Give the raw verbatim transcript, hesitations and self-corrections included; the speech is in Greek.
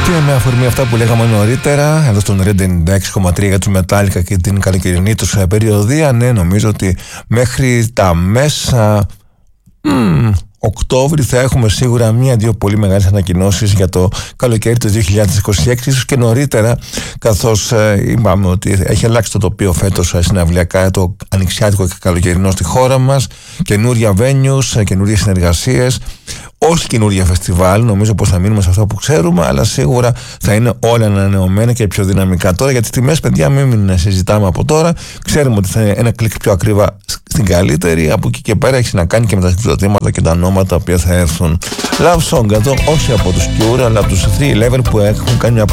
Και με αφορμή αυτά που λέγαμε νωρίτερα, εδώ στον Red ενενήντα έξι κόμμα τρία για τους Metallica και την καλοκαιρινή τους περιοδία, ναι, νομίζω ότι μέχρι τα μέσα μ, Οκτώβρη θα έχουμε σίγουρα μία-δύο πολύ μεγάλες ανακοινώσεις για το καλοκαίρι του δύο χιλιάδες είκοσι έξι, ίσως και νωρίτερα, καθώς ε, είπαμε ότι έχει αλλάξει το τοπίο φέτος συναυλιακά, το ανοιξιάτικο και καλοκαιρινό στη χώρα μας, καινούρια venues, καινούριες συνεργασίες. Όχι καινούργια φεστιβάλ, νομίζω πως θα μείνουμε σε αυτό που ξέρουμε, αλλά σίγουρα θα είναι όλα ανανεωμένα και πιο δυναμικά. Τώρα για τις τιμές, παιδιά, μην συζητάμε από τώρα. Ξέρουμε ότι θα είναι ένα κλικ πιο ακριβά στην καλύτερη. Από εκεί και πέρα έχει να κάνει και με τα συγκροτήματα και τα ονόματα τα οποία θα έρθουν. Love Song εδώ, όχι από τους Cure, αλλά από τους θρι ελέβεν που έχουν κάνει μια